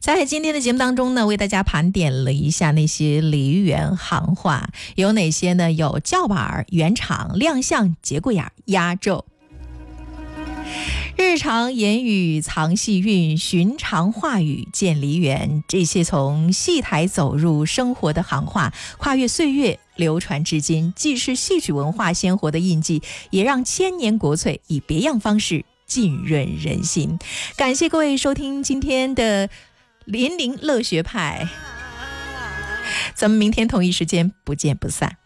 在今天的节目当中呢，为大家盘点了一下那些梨园行话，有哪些呢？有叫板、圆场、亮相、节骨眼、压轴。日常言语藏戏韵，寻常话语见梨园，这些从戏台走入生活的行话，跨越岁月流传至今，既是戏曲文化鲜活的印记，也让千年国粹以别样方式浸润人心。感谢各位收听今天的林林乐学派，咱们明天同一时间不见不散。